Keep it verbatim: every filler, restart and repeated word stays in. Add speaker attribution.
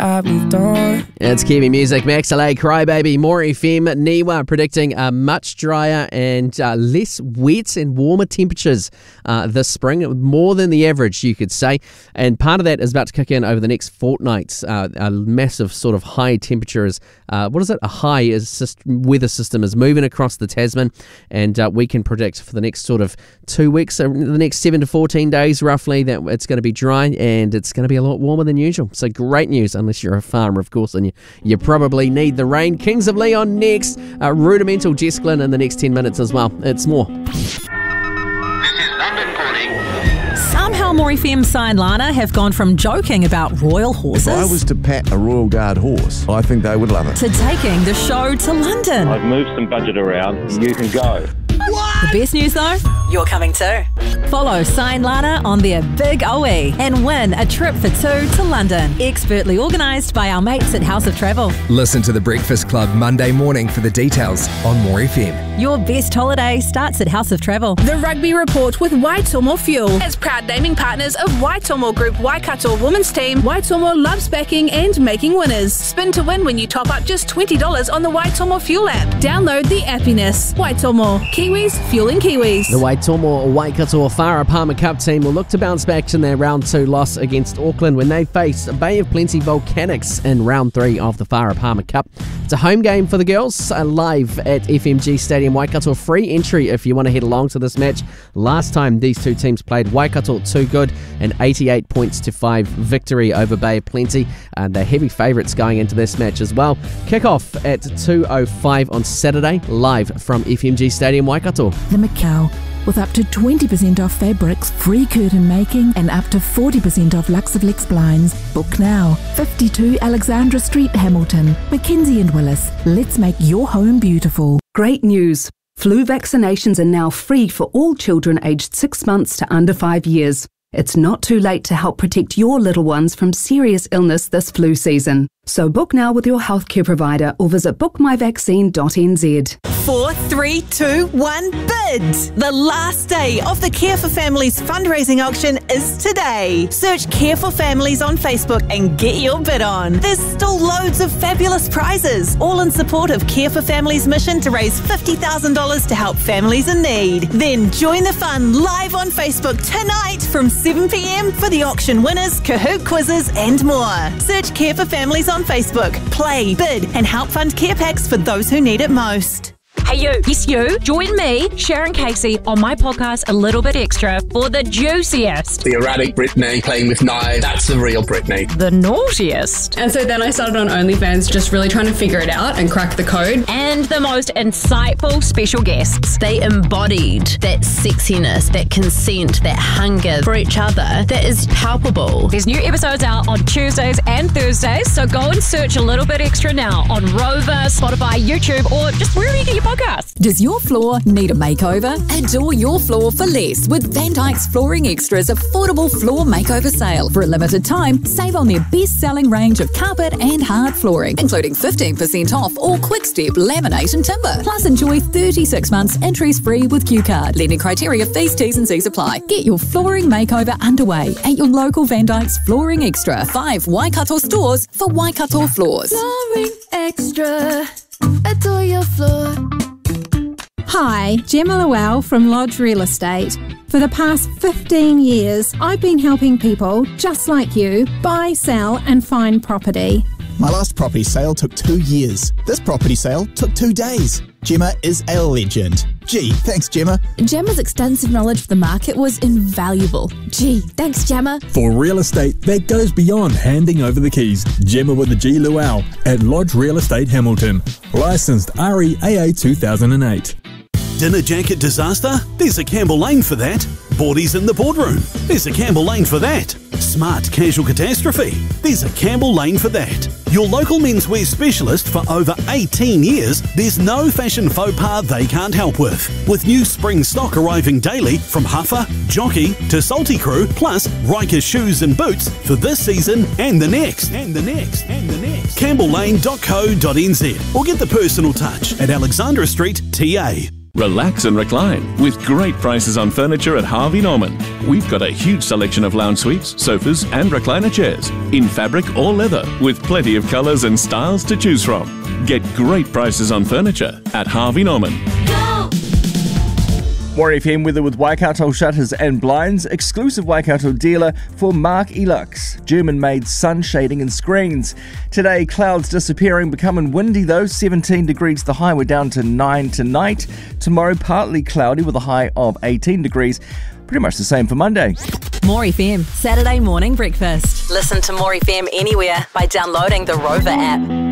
Speaker 1: I've moved on.
Speaker 2: It's Kiwi Music, Max L A, Crybaby, More F M, Niwa predicting uh, much drier and uh, less wet and warmer temperatures uh, this spring, more than the average, you could say. And part of that is about to kick in over the next fortnight. Uh, a massive sort of high temperatures. Uh, what is it? A high is system, weather system is moving across the Tasman, and uh, we can predict for the next sort of two weeks, uh, the next seven to fourteen days roughly, that it's going to be dry and it's going to be a lot warmer than usual. So great news, unless you're a farmer, of course, and you, you probably need the rain. Kings of Leon next. Uh, Rudimental, Jess Glynn in the next ten minutes as well. It's more.
Speaker 3: Somehow More F M Sign Lana have gone from joking about royal horses
Speaker 4: If I was to pat a Royal Guard horse, I think they would love it.
Speaker 3: to taking the show to London.
Speaker 5: I've moved some budget around. You can go.
Speaker 3: The best news though, you're coming too. Follow Sign Lana on their Big O E and win a trip for two to London. Expertly organised by our mates at House of Travel.
Speaker 6: Listen to The Breakfast Club Monday morning for the details on More F M.
Speaker 3: Your best holiday starts at House of Travel.
Speaker 1: The Rugby Report with Waitomo Fuel. As proud naming partners of Waitomo Group Waikato Women's Team, Waitomo loves backing and making winners. Spin to win when you top up just twenty dollars on the Waitomo Fuel app. Download the appiness. Waitomo. Kiwis fueling Kiwis.
Speaker 2: The Waitomo Waikato Whara Palmer Cup team will look to bounce back in their round two loss against Auckland when they face Bay of Plenty Volcanics in round three of the Whara Palmer Cup. It's a home game for the girls, uh, live at F M G Stadium Waikato. Free entry if you want to head along to this match. Last time these two teams played, Waikato too good, an eighty-eight points to five victory over Bay of Plenty. And they're heavy favourites going into this match as well. Kick-off at two oh five on Saturday, live from F M G Stadium Waikato.
Speaker 7: The Macau, with up to twenty percent off fabrics, free curtain making, and up to forty percent off Luxaflex blinds. Book now. fifty-two Alexandra Street, Hamilton. Mackenzie and Willis. Let's make your home beautiful.
Speaker 8: Great news! Flu vaccinations are now free for all children aged six months to under five years. It's not too late to help protect your little ones from serious illness this flu season. So book now with your healthcare provider or visit book my vaccine dot n z.
Speaker 3: Four, three, two, one, bid! The last day of the Care for Families fundraising auction is today. Search Care for Families on Facebook and get your bid on. There's still loads of fabulous prizes, all in support of Care for Families' mission to raise fifty thousand dollars to help families in need. Then join the fun live on Facebook tonight from seven p m for the auction winners, Kahoot quizzes and more. Search Care for Families on Facebook. Play, bid and help fund care packs for those who need it most.
Speaker 9: Hey you, yes you, join me, Sharon Casey, on my podcast A Little Bit Extra for the juiciest,
Speaker 10: the erratic Britney playing with knives, that's the real Britney,
Speaker 9: the naughtiest.
Speaker 11: And so then I started on OnlyFans just really trying to figure it out and crack the code.
Speaker 9: And the most insightful special guests.
Speaker 12: They embodied that sexiness, that consent, that hunger for each other that is palpable.
Speaker 9: There's new episodes out on Tuesdays and Thursdays, so go and search A Little Bit Extra now on Rover, Spotify, YouTube, or just wherever you get your podcast.
Speaker 13: Does your floor need a makeover? Adore your floor for less with Van Dyke's Flooring Extra's affordable floor makeover sale. For a limited time, save on their best-selling range of carpet and hard flooring, including fifteen percent off all Quickstep laminate and timber. Plus, enjoy thirty-six months interest-free with Q Card. Lending criteria, fees, T's and C's apply. Get your flooring makeover underway at your local Van Dyke's Flooring Extra. Five Waikato stores for Waikato floors.
Speaker 14: Flooring Extra. Adore your floor.
Speaker 15: Hi, Gemma Llewell from Lodge Real Estate. For the past fifteen years, I've been helping people just like you buy, sell and find property.
Speaker 16: My last property sale took two years. This property sale took two days. Gemma is a legend. Gee, thanks Gemma.
Speaker 17: Gemma's extensive knowledge of the market was invaluable. Gee, thanks Gemma.
Speaker 18: For real estate that goes beyond handing over the keys, Gemma with the G Llewell at Lodge Real Estate Hamilton. Licensed R E A A two thousand eight.
Speaker 19: Dinner jacket disaster? There's a Campbell Lane for that. Boardies in the boardroom? There's a Campbell Lane for that. Smart casual catastrophe? There's a Campbell Lane for that. Your local menswear specialist for over eighteen years, there's no fashion faux pas they can't help with. With new spring stock arriving daily from Huffer, Jockey to Salty Crew, plus Riker shoes and boots for this season and the next, and the next, and the next. campbell lane dot co dot n z or get the personal touch at Alexandra Street, T A.
Speaker 20: Relax and recline with great prices on furniture at Harvey Norman. We've got a huge selection of lounge suites, sofas and recliner chairs in fabric or leather with plenty of colours and styles to choose from. Get great prices on furniture at Harvey Norman.
Speaker 21: More F M weather with Waikato Shutters and Blinds, exclusive Waikato dealer for Mark Elux, German-made sun shading and screens. Today, clouds disappearing, becoming windy though, seventeen degrees the high, we're down to nine tonight. Tomorrow, partly cloudy with a high of eighteen degrees. Pretty much the same for Monday.
Speaker 22: More F M, Saturday morning breakfast. Listen to More F M anywhere by downloading the Rover app.